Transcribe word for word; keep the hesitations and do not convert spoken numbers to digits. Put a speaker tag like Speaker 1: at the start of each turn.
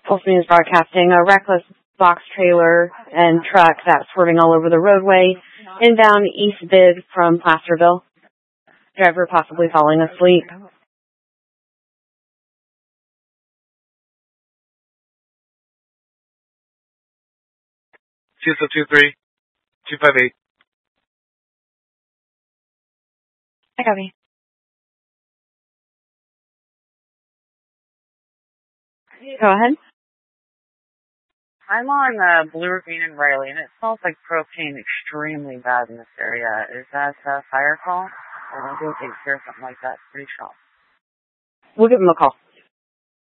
Speaker 1: Pulse News Broadcasting, a reckless box trailer and truck that's swerving all over the roadway, inbound East Bid from Placerville. Driver possibly falling asleep.
Speaker 2: two zero two three, two five eight.
Speaker 1: I copy. Go ahead.
Speaker 3: I'm on uh, Blue Ravine and Riley, and it smells like propane extremely bad in this area. Is that a fire call? Or maybe we'll take care of something like that. Pretty sure.
Speaker 1: We'll give him a call.